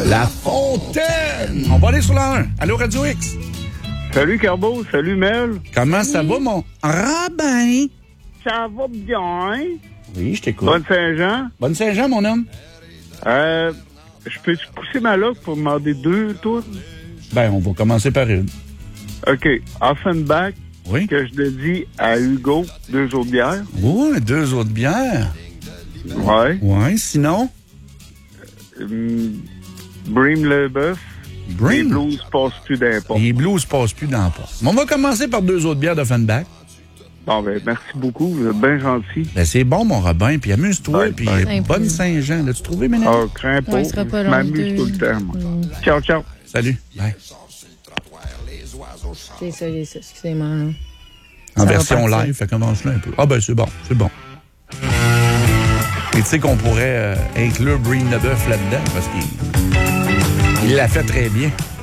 La Fontaine! On va aller sur la 1. Allô, Radio X. Salut Carbo, salut Mel. Comment ça va, mon rabbin? Ça va bien. Oui, je t'écoute. Bonne Saint-Jean. Bonne Saint-Jean, mon homme. Je peux pousser ma loque pour demander 2 tours? Ben, on va commencer par une. OK. Offenbach, Oui? que je le dis à Hugo, 2 autres bières. Oui, 2 autres bières. Ouais. Oui, sinon? Bream le bœuf. Les Bream. blues passent plus d'import. Les blues passent plus dans le pas. On va commencer par 2 autres bières d'Offenbach. Bon, ben, merci beaucoup. Vous êtes bien gentil. Ben, c'est bon, mon Robin, puis amuse-toi, Ouais, puis ouais. bonne Saint-Jean. L'as-tu trouvé, Ménel? Ah, crains pas. Ouais, il sera pas long, M'amuse deux. tout le temps, moi. Ciao, ciao. Salut. Bye. C'est ça, excusez-moi. Là. En Ça va version partir. live, fait commence-le un peu. Ah ben, c'est bon, c'est bon. Et tu sais qu'on pourrait inclure Breen Leboeuf là-dedans, parce qu'il l'a fait très bien.